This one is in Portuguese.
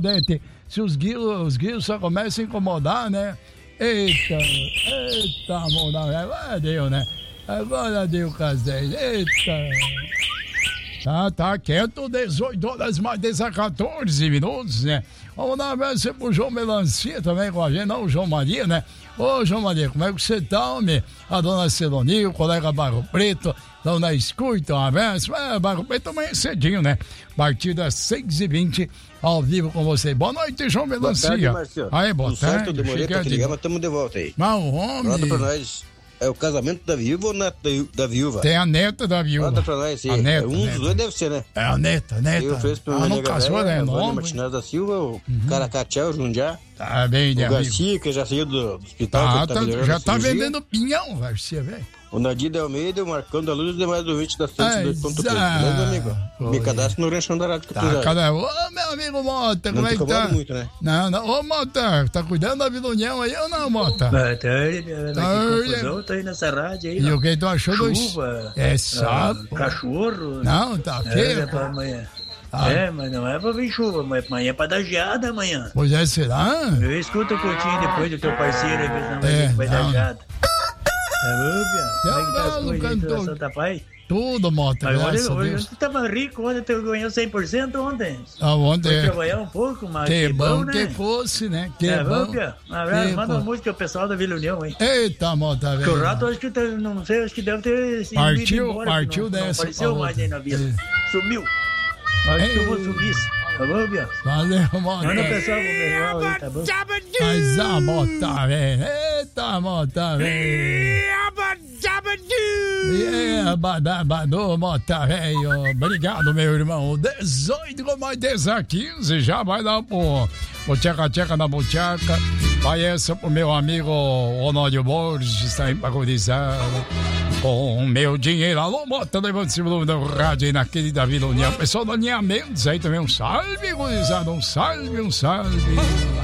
Se os guios só começam a incomodar, né? Eita, agora deu, né? Agora deu, Casdez, eita. Tá quieto, 18 horas mais 14 minutos, né? Vamos dar uma vez pro João Melancia também com a gente, não o João Maria, né? Ô, João Maria, como é que você tá, homem? A dona Celonia, o colega Barro Preto, estão na escuta, uma vez. Barro Preto amanhã cedinho, né? Partida 6h20, ao vivo com você. Boa noite, João Melancia. Boa tarde, Marcelo. Aí, boa tarde. Certo, demorei pra te ligar, mas estamos de volta aí. Mas o homem... Conta pra nós. É o casamento da viúva ou neta da viúva? Tem a neta da viúva. Conta pra nós, sim. A neta, um dos dois deve ser, né? É a neta. Eu fiz pra minha não casou, né? Vânia Martinez da Silva, o Caracatiel, o Jundiá. Tá bem, né, o Garcia, que já saiu do hospital. Já tá vendendo pinhão, Garcia, velho. O Nadir de Almeida, o Marcão da Luz e demais ouvintes da 102.3. Beleza, amigo? Me cadastro no Ranchão da Rádio Capuzada. Ô, meu amigo Mota, como é que tá? Muito, né? Não. Ô, Mota, tá cuidando da Vila União aí ou não, Mota? Boa tarde, confusão, tô aí nessa rádio aí. E o que tu achou do... Chuva, sapo. Cachorro. Não, tá feio. É pra amanhã. Mas não é pra vir chuva, mas amanhã é pra dar geada amanhã. Pois é, será? Eu escuto o Coutinho depois do teu parceiro, aí vai dar geada. Como é que tá as coisas Santa Paz? Tudo, Mota, graças a Deus. Tu tava rico, ontem tu ganhou 100% ontem. Ontem. Foi trabalhar um pouco, mas que bom, né? Que fosse, né? Que bom. Manda uma música pro pessoal da Vila União, hein? Eita, Mota, velho. O rato, acho que não sei, acho que deve ter partiu dessa. Não apareceu mais aí na vila. Sumiu. Acho que eu vou sumir. Tá bom, Bia? Valeu, Mota. Manda o pessoal aí, tá bom? Mas a Mota, velho. Eita, Mota, velho. Mota, velho. Obrigado, meu irmão. 18 mais 10 a 15. Já vai lá pro Tcheca na Buchaca. Vai essa pro meu amigo Honório Borges. Está empagodizado com o meu dinheiro. Alô, Mota, levante-se do rádio aí naquele da Vila União. Pessoal do alinhamento aí também. Um salve, gurizada. Um salve.